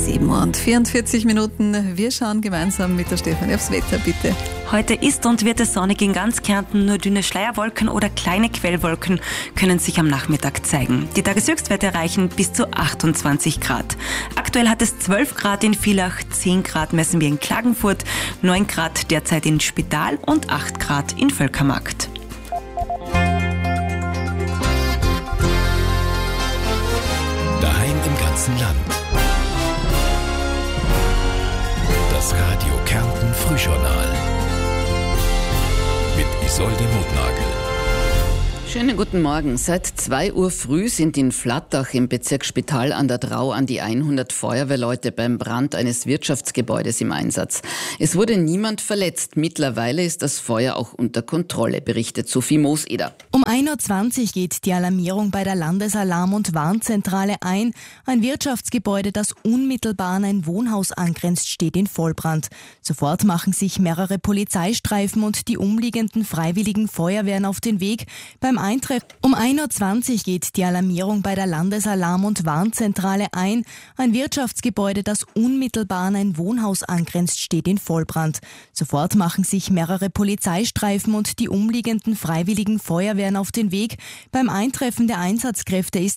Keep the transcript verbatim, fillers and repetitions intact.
sieben Uhr und vierundvierzig Minuten. Wir schauen gemeinsam mit der Stefanie aufs Wetter, bitte. Heute ist und wird es sonnig in ganz Kärnten. Nur dünne Schleierwolken oder kleine Quellwolken können sich am Nachmittag zeigen. Die Tageshöchstwerte erreichen bis zu achtundzwanzig Grad. Aktuell hat es zwölf Grad in Villach, zehn Grad messen wir in Klagenfurt, neun Grad derzeit in Spital und acht Grad in Völkermarkt. Daheim im ganzen Land. Das Radio Kärnten Frühjournal mit Isolde Notnagel. Schönen guten Morgen. Seit zwei Uhr früh sind in Flattach im Bezirk Spital an der Drau an die hundert Feuerwehrleute beim Brand eines Wirtschaftsgebäudes im Einsatz. Es wurde niemand verletzt. Mittlerweile ist das Feuer auch unter Kontrolle, berichtet Sophie Mooseder. Um ein Uhr zwanzig geht die Alarmierung bei der Landesalarm- und Warnzentrale ein. Ein Wirtschaftsgebäude, das unmittelbar an ein Wohnhaus angrenzt, steht in Vollbrand. Sofort machen sich mehrere Polizeistreifen und die umliegenden freiwilligen Feuerwehren auf den Weg. Beim Eintreffen um ein Uhr zwanzig geht die Alarmierung bei der Landesalarm- und Warnzentrale ein. Ein Wirtschaftsgebäude, das unmittelbar an ein Wohnhaus angrenzt, steht in Vollbrand. Sofort machen sich mehrere Polizeistreifen und die umliegenden freiwilligen Feuerwehren auf den Weg. Beim Eintreffen der Einsatzkräfte ist